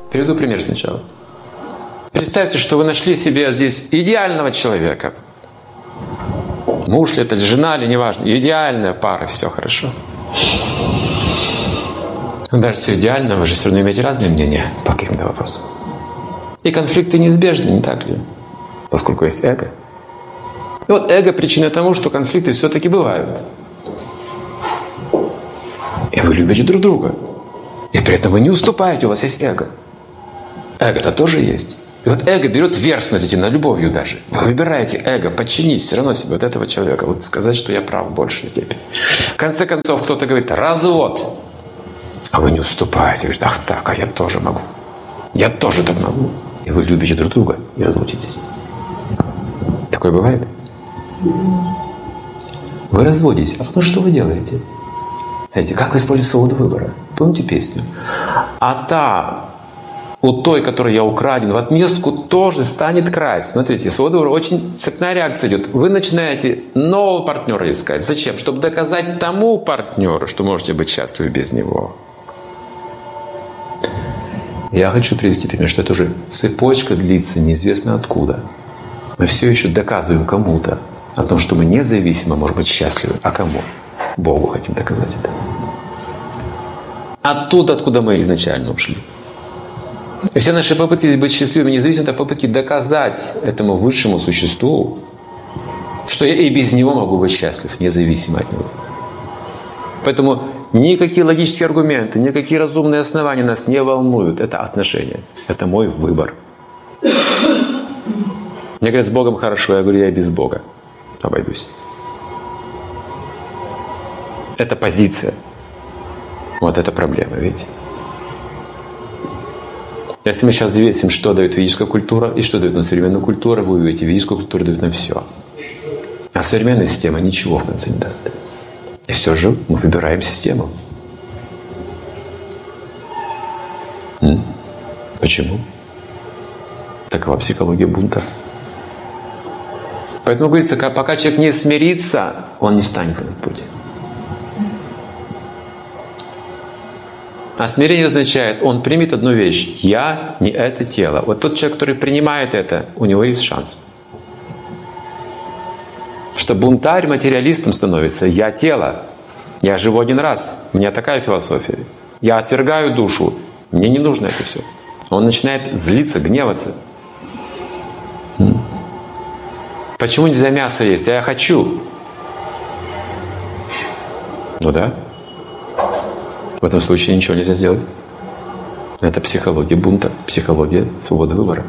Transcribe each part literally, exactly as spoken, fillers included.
Приведу пример сначала. Представьте, что вы нашли себе здесь идеального человека. Муж ли это, жена ли, неважно. Идеальная пара, все хорошо. Но даже все идеально, вы же все равно имеете разные мнения по каким-то вопросам. И конфликты неизбежны, не так ли? Поскольку есть эго. И вот эго причина тому, что конфликты все-таки бывают. И вы любите друг друга. И при этом вы не уступаете, у вас есть эго. Эго-то тоже есть. И вот эго берет верх над этим, над любовью даже. Вы выбираете эго, подчинить все равно себе вот этого человека. Вот сказать, что я прав в большей степени. В конце концов, кто-то говорит «развод». А вы не уступаете. Говорите: ах так, а я тоже могу. Я тоже так могу. И вы любите друг друга и разводитесь. Такое бывает? Вы разводитесь, а потом что вы делаете? Знаете, как вы используете свободу выбора? Помните песню? А та, у той, которой я украден, в отместку тоже станет красть. Смотрите, свобода выбора, очень цепная реакция идет. Вы начинаете нового партнера искать. Зачем? Чтобы доказать тому партнеру, что можете быть счастливы без него. Я хочу привести пример, что это уже цепочка длится неизвестно откуда. Мы все еще доказываем кому-то о том, что мы независимо можем быть счастливы. А кому? Богу хотим доказать это. Оттуда, откуда мы изначально ушли. И все наши попытки быть счастливыми независимо, это попытки доказать этому высшему существу, что я и без него могу быть счастлив, независимо от него. Поэтому никакие логические аргументы, никакие разумные основания нас не волнуют. Это отношения. Это мой выбор. Мне говорят, с Богом хорошо. Я говорю, я и без Бога обойдусь. Это позиция. Вот это проблема, видите? Если мы сейчас взвесим, что дает ведическая культура и что дает нам современная культура, вы увидите, ведическая культура дает нам все. А современная система ничего в конце не даст. И все же мы выбираем систему. М? Почему? Такова психология бунта. Поэтому говорится, пока человек не смирится, он не станет на этот путь. А смирение означает, он примет одну вещь. Я не это тело. Вот тот человек, который принимает это, у него есть шанс. Что бунтарь материалистом становится. Я тело. Я живу один раз. У меня такая философия. Я отвергаю душу. Мне не нужно это все. Он начинает злиться, гневаться. Почему нельзя мясо есть? А я хочу. Ну да. В этом случае ничего нельзя сделать. Это психология бунта, психология свободы выбора.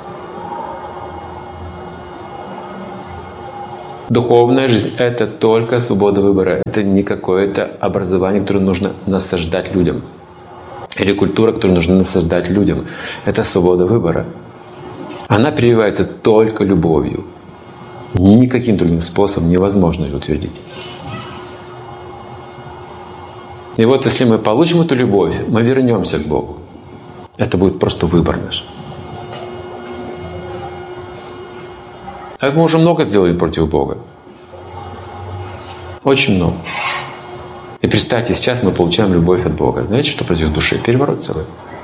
Духовная жизнь — это только свобода выбора. Это не какое-то образование, которое нужно насаждать людям. Или культура, которую нужно насаждать людям. Это свобода выбора. Она прививается только любовью. Никаким другим способом невозможно ее утвердить. И вот если мы получим эту любовь, мы вернемся к Богу. Это будет просто выбор наш. А мы уже много сделали против Бога. Очень много. И представьте, сейчас мы получаем любовь от Бога. Знаете, что произойдет в душе? Переворот целый.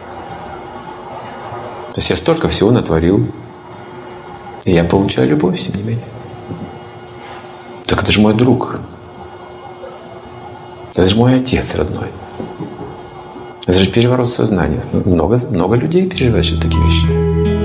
То есть я столько всего натворил, и я получаю любовь, тем не менее. Так это же мой друг. Это же мой отец родной. Это же переворот сознания. Много, много людей переживают такие вещи.